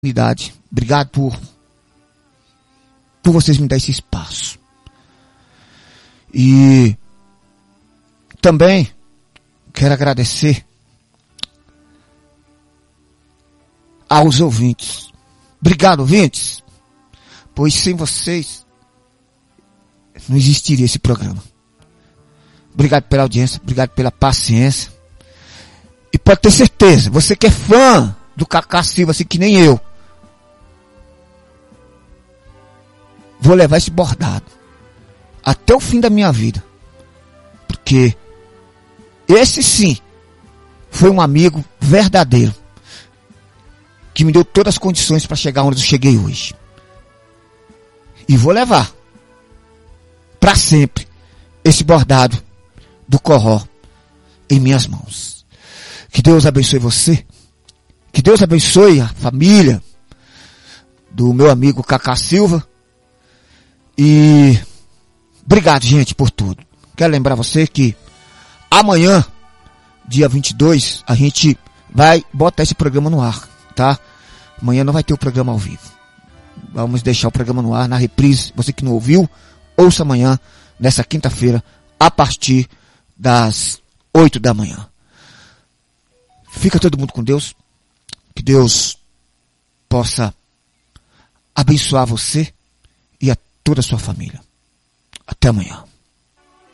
oportunidade. Obrigado por vocês me dar esse espaço. E também quero agradecer aos ouvintes. Obrigado, ouvintes, pois sem vocês não existiria esse programa. Obrigado pela audiência, obrigado pela paciência. E pode ter certeza, você que é fã do Cacá Silva, assim que nem eu, vou levar esse bordado até o fim da minha vida. Porque esse sim foi um amigo verdadeiro que me deu todas as condições para chegar onde eu cheguei hoje. E vou levar para sempre esse bordado do Corró em minhas mãos. Que Deus abençoe você. Que Deus abençoe a família do meu amigo Cacá Silva. E obrigado, gente, por tudo. Quero lembrar você que amanhã, dia 22, a gente vai botar esse programa no ar, tá? Amanhã não vai ter o programa ao vivo. Vamos deixar o programa no ar, na reprise. Você que não ouviu, ouça amanhã, nessa quinta-feira, a partir das 8 da manhã. Fica todo mundo com Deus. Que Deus possa abençoar você e a toda a sua família. Até amanhã.